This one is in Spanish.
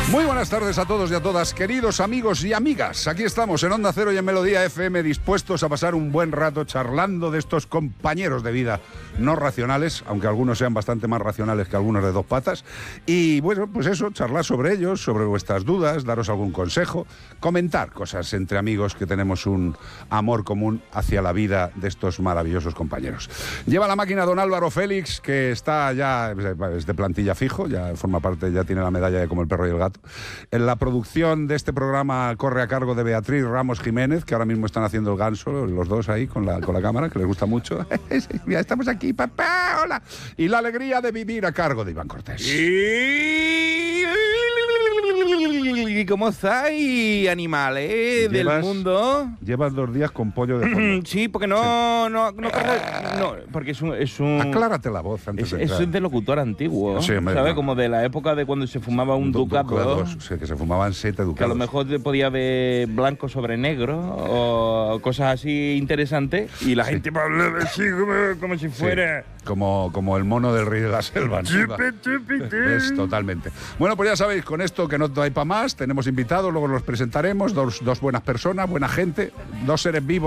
Muy buenas tardes a todos y a todas, queridos amigos y amigas. Aquí estamos en Onda Cero y en Melodía FM, dispuestos a pasar un buen rato charlando de estos compañeros de vida no racionales, aunque algunos sean bastante más racionales que algunos de dos patas. Y bueno, pues eso, charlar sobre ellos, sobre vuestras dudas, daros algún consejo, comentar cosas entre amigos que tenemos un amor común hacia la vida de estos maravillosos compañeros. Lleva la máquina don Álvaro Félix, que está ya, es de plantilla fijo, ya forma parte, ya tiene la medalla de Como el perro y el gato. En la producción de este programa corre a cargo de Beatriz Ramos Jiménez, que ahora mismo están haciendo el ganso, los dos ahí con la cámara, que les gusta mucho. Ya estamos aquí, papá, hola. Y la alegría de vivir a cargo de Iván Cortés. ¿Y cómo estáis, animales del mundo? Llevas 2 días con pollo de fondo. Sí, porque no, porque es un... Aclárate la voz antes de entrar. Es de locutor antiguo, sí, hombre, ¿sabes? no. Como de la época de cuando se fumaba un ducado. Sí, que se fumaban 7 ducados. Que a lo mejor podía haber blanco sobre negro o cosas así interesantes y la gente hablaba así como si fuera... Sí. Como el mono del rey de la selva. Es totalmente. Bueno, pues ya sabéis, con esto que no hay para más, tenemos invitados, luego los presentaremos, dos buenas personas, buena gente, 2 seres vivos.